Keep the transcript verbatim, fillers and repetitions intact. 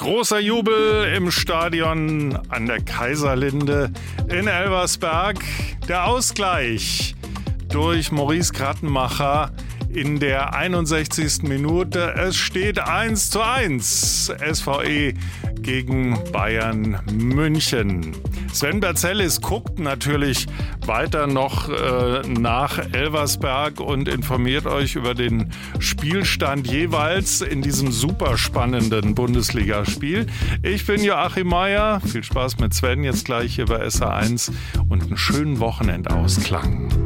Großer Jubel im Stadion an der Kaiserlinde in Elversberg. Der Ausgleich durch Maurice Grattenmacher in der einundsechzigsten Minute. Es steht eins zu eins. S V E gegen Bayern München. Sven Berzellis guckt natürlich weiter noch äh, nach Elversberg und informiert euch über den Spielstand jeweils in diesem super spannenden Bundesligaspiel. Ich bin Joachim Meier. Viel Spaß mit Sven jetzt gleich hier bei S R eins und einen schönen Wochenendausklang.